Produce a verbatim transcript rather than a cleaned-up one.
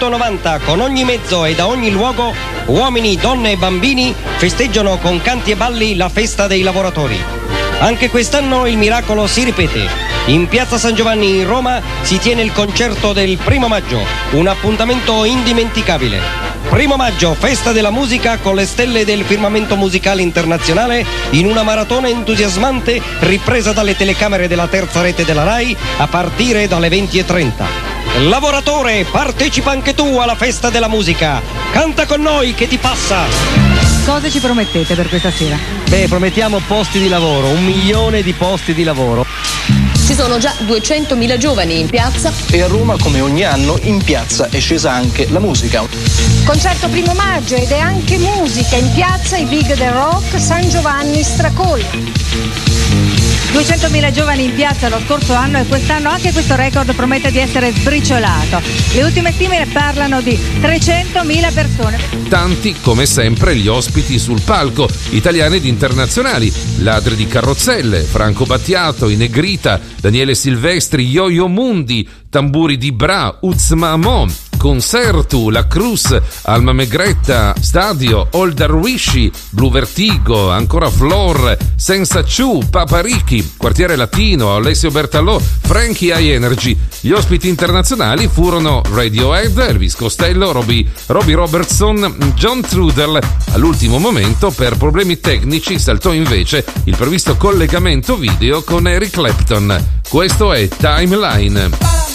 millenovecentonovanta con ogni mezzo e da ogni luogo, uomini, donne e bambini festeggiano con canti e balli la festa dei lavoratori. Anche quest'anno il miracolo si ripete. In Piazza San Giovanni in Roma si tiene il concerto del primo maggio, un appuntamento indimenticabile. Primo maggio, festa della musica con le stelle del firmamento musicale internazionale in una maratona entusiasmante ripresa dalle telecamere della terza rete della RAI a partire dalle venti e trenta. Lavoratore, partecipa anche tu alla festa della musica. Canta con noi che ti passa. Cosa ci promettete per questa sera? Beh, promettiamo posti di lavoro, un milione di posti di lavoro. Ci sono già duecentomila giovani in piazza. E a Roma, come ogni anno, in piazza è scesa anche la musica. Concerto primo maggio ed è anche musica in piazza, i big del rock, San Giovanni Stracol. duecentomila giovani in piazza lo scorso anno e quest'anno anche questo record promette di essere sbriciolato. Le ultime stime parlano di trecentomila persone. Tanti, come sempre, gli ospiti sul palco, italiani ed internazionali. Ladri di carrozzelle, Franco Battiato, I Negrita, Daniele Silvestri, Yo-Yo Mundi, Tamburi di Bra, Uzma Amon, Concertu, La Cruz, Alma Megretta, Stadio, Old Darwishi, Blue Vertigo, ancora Flor, Senza Ciù, Papa Ricchi, Quartiere Latino, Alessio Bertalò, Frankie High Energy. Gli ospiti internazionali furono Radiohead, Elvis Costello, Robbie, Robbie Robertson, John Trudell. All'ultimo momento, per problemi tecnici, saltò invece il previsto collegamento video con Eric Clapton. Questo è Timeline.